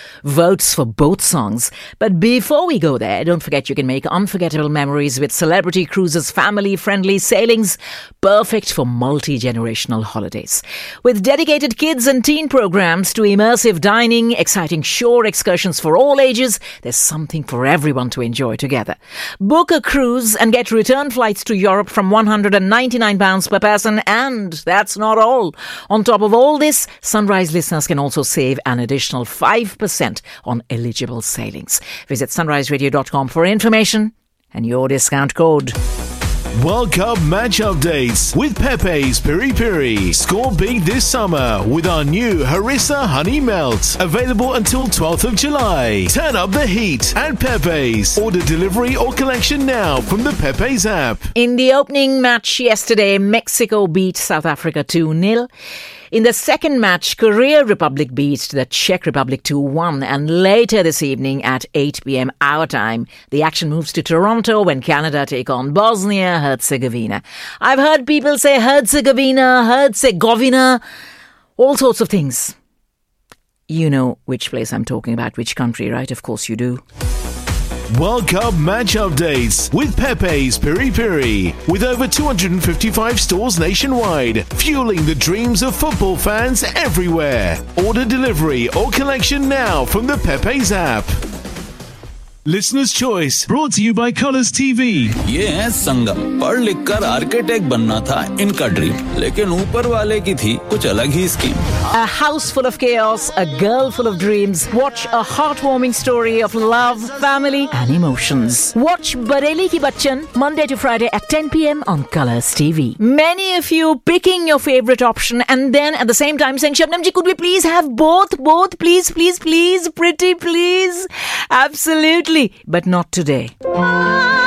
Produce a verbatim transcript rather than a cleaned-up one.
votes for both songs. But before we go there, don't forget you can make unforgettable memories with Celebrity Cruises family-friendly sailings, perfect for multi-generational holidays. With dedicated kids and teen programs to immersive dining, exciting shore excursions for all ages, there's something for everyone to enjoy together. Book a cruise and get return flights to Europe from one hundred ninety-nine pounds per person, and that's not all. On top of all this, Sunrise listeners can also save an additional five percent on eligible sailings. Visit sunrise radio dot com for information and your discount code. World Cup match updates with Pepe's Piri Piri. Score big this summer with our new Harissa Honey Melt. Available until twelfth of July. Turn up the heat at Pepe's. Order delivery or collection now from the Pepe's app. In the opening match yesterday, Mexico beat South Africa two nil. In the second match, Korea Republic beat the Czech Republic two one. And later this evening at eight p.m. our time, the action moves to Toronto when Canada take on Bosnia-Herzegovina. I've heard people say Herzegovina, Herzegovina, all sorts of things. You know which place I'm talking about, which country, right? Of course you do. World Cup match updates with Pepe's Piri Piri. With over two hundred fifty-five stores nationwide, fueling the dreams of football fans everywhere. Order delivery or collection now from the Pepe's app. Listener's Choice, brought to you by Colours T V. ये है संगम। पढ़ लिख कर architect बनना था इनका dream, लेकिन ऊपर वाले की थी कुछ अलग ही scheme. A house full of chaos, a girl full of dreams. Watch a heartwarming story of love, family and emotions. Watch Bareli Ki Bachchan Monday to Friday at ten p.m. on Colours T V. Many of you picking your favorite option and then at the same time saying, Shabnam ji, could we please have both? Both, please, please, please, pretty, please. Absolutely. But not today.